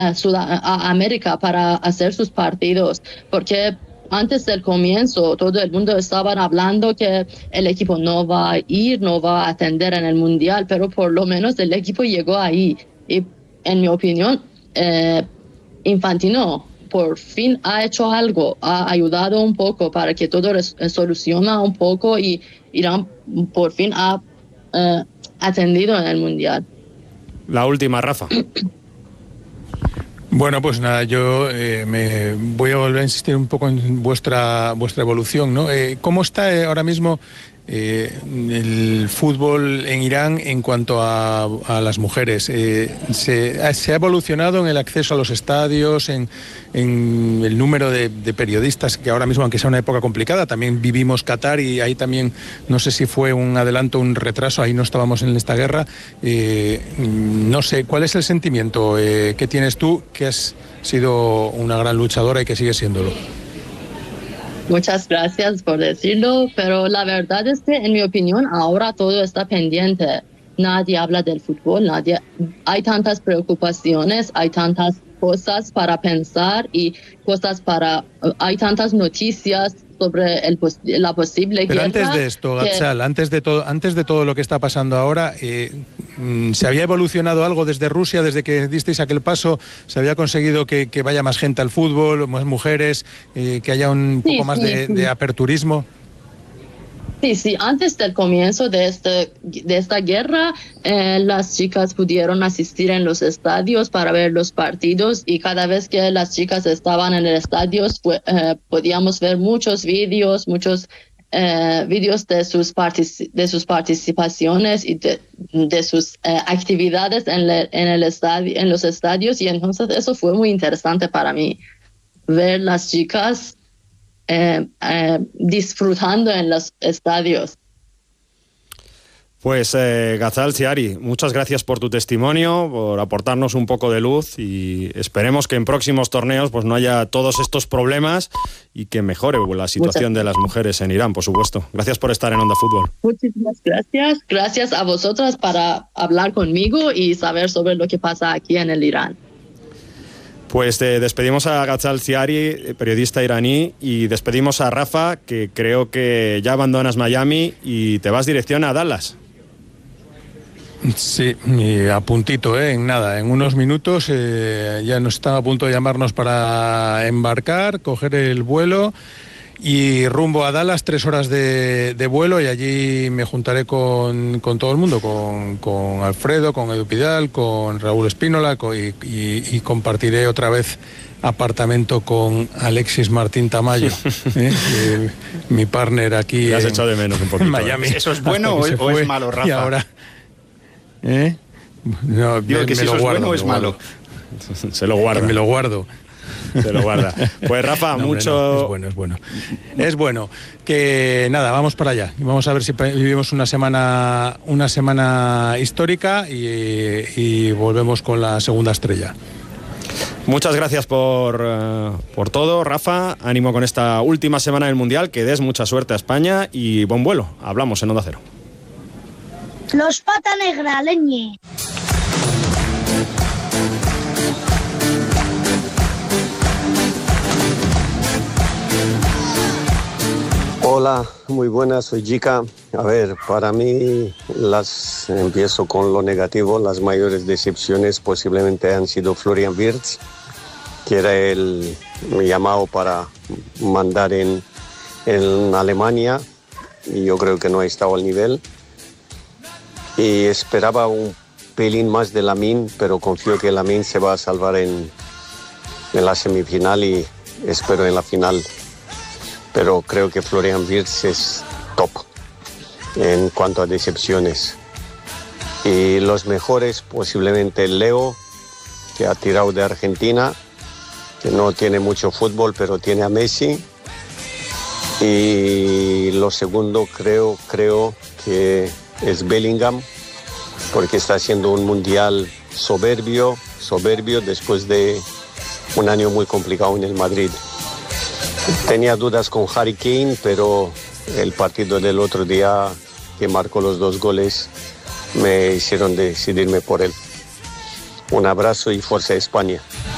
a América para hacer sus partidos, porque antes del comienzo todo el mundo estaba hablando que el equipo no va a ir, no va a atender en el Mundial, pero por lo menos el equipo llegó ahí. Y en mi opinión, Infantino por fin ha hecho algo, ha ayudado un poco para que todo soluciona un poco y Irán por fin ha atendido en el Mundial. La última, Rafa. Bueno, pues nada, yo me voy a volver a insistir un poco en vuestra evolución, ¿no? ¿Cómo está ahora mismo el fútbol en Irán en cuanto a las mujeres? ¿Se ha evolucionado en el acceso a los estadios, en el número de periodistas, que ahora mismo, aunque sea una época complicada, también vivimos Qatar y ahí también, no sé si fue un adelanto, un retraso, ahí no estábamos en esta guerra. No sé, ¿cuál es el sentimiento que tienes tú, que has sido una gran luchadora y que sigues siéndolo? Muchas gracias por decirlo, pero la verdad es que, en mi opinión, ahora todo está pendiente. Nadie habla del fútbol, hay tantas preocupaciones, hay tantas cosas para pensar y hay tantas noticias sobre la posible guerra. Pero antes de esto, Ghazal, antes de todo lo que está pasando ahora, ¿se había evolucionado algo desde Rusia, desde que disteis aquel paso? ¿Se había conseguido que vaya más gente al fútbol, más mujeres, que haya un poco más de aperturismo? Sí, antes del comienzo de esta guerra, las chicas pudieron asistir en los estadios para ver los partidos y cada vez que las chicas estaban en el estadio podíamos ver muchos vídeos de sus participaciones y de sus actividades en los estadios, y entonces eso fue muy interesante para mí, ver las chicas disfrutando en los estadios. Pues Ghazal Siari, muchas gracias por tu testimonio, por aportarnos un poco de luz, y esperemos que en próximos torneos pues no haya todos estos problemas y que mejore la situación de las mujeres en Irán, por supuesto. Gracias por estar en Onda Fútbol. Muchísimas gracias. Gracias a vosotras para hablar conmigo y saber sobre lo que pasa aquí en el Irán. Pues despedimos a Ghazal Siari, periodista iraní, y despedimos a Rafa, que creo que ya abandonas Miami y te vas dirección a Dallas. Sí, a puntito, en nada, en unos minutos ya nos están a punto de llamarnos para embarcar, coger el vuelo y rumbo a Dallas, 3 horas de vuelo, y allí me juntaré con todo el mundo, con Alfredo, con Edu Pidal, con Raúl Espínola, y compartiré otra vez apartamento con Alexis Martín Tamayo, mi partner aquí. Te has echado de menos un poquito, en Miami. ¿Eso es bueno o es malo, Rafa? Y ahora, no, digo que si eso es bueno o es malo. Se lo guarda. Me lo guardo. Se lo guarda. Pues Rafa, no, mucho... No, es bueno. Que nada, vamos para allá. Vamos a ver si vivimos una semana histórica y volvemos con la segunda estrella. Muchas gracias por todo, Rafa. Ánimo con esta última semana del Mundial, que des mucha suerte a España y buen vuelo. Hablamos en Onda Cero. Los pata negra, leñe. Hola, muy buenas, soy Jica. A ver, para mí empiezo con lo negativo. Las mayores decepciones posiblemente han sido Florian Wirtz, que era el llamado para mandar en Alemania, y yo creo que no ha estado al nivel. Y esperaba un pelín más de Lamine, pero confío que Lamine se va a salvar en la semifinal y espero en la final. Pero creo que Florian Wirtz es top en cuanto a decepciones. Y los mejores, posiblemente Leo, que ha tirado de Argentina, que no tiene mucho fútbol, pero tiene a Messi. Y lo segundo creo que es Bellingham, porque está haciendo un mundial soberbio después de un año muy complicado en el Madrid. Tenía dudas con Harry Kane, pero el partido del otro día, que marcó los 2 goles, me hicieron decidirme por él. Un abrazo y fuerza España.